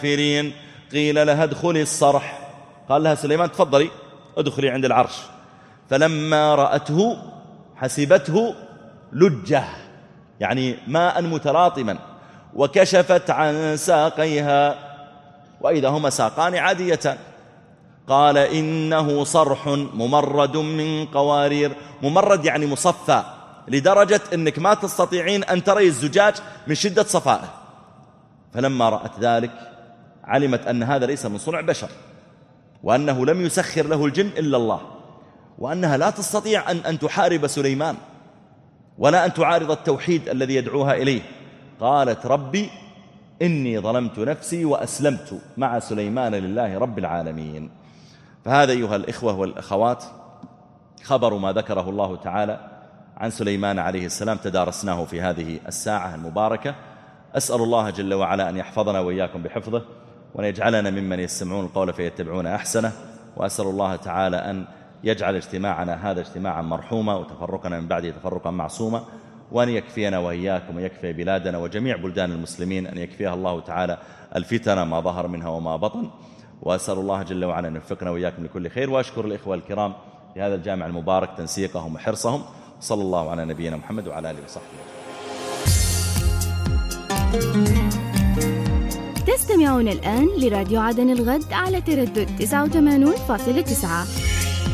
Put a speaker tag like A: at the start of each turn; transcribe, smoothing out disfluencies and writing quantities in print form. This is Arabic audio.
A: الكافرين قيل لها ادخلي الصرح، قال لها سليمان تفضلي ادخلي عند العرش، فلما رأته حسبته لجة يعني ماء متلاطما، وكشفت عن ساقيها وإذا هما ساقان عاديتان، قال إنه صرح ممرد من قوارير، ممرد يعني مصفى لدرجة أنك ما تستطيعين أن تري الزجاج من شدة صفائه. فلما رأت ذلك علمت أن هذا ليس من صنع بشر، وأنه لم يسخر له الجن إلا الله، وأنها لا تستطيع أن تحارب سليمان ولا أن تعارض التوحيد الذي يدعوها إليه. قالت ربي إني ظلمت نفسي وأسلمت مع سليمان لله رب العالمين. فهذا أيها الإخوة والأخوات خبر ما ذكره الله تعالى عن سليمان عليه السلام تدارسناه في هذه الساعة المباركة. أسأل الله جل وعلا أن يحفظنا وإياكم بحفظه، وأن يجعلنا ممن يستمعون القول فيتبعون أحسنه، وأسأل الله تعالى أن يجعل اجتماعنا هذا اجتماعا مرحوما وتفرقنا من بعده تفرقا معصوما، وأن يكفينا وإياكم ويكفي بلادنا وجميع بلدان المسلمين، أن يكفيها الله تعالى الفتن ما ظهر منها وما بطن. وأسأل الله جل وعلا أن يوفقنا وإياكم لكل خير. وأشكر الإخوة الكرام في هذا الجامع المبارك تنسيقهم وحرصهم. صلى الله على نبينا محمد وعلى آله وصحبه.
B: تستمعون الآن لراديو عدن الغد على تردد 89.9.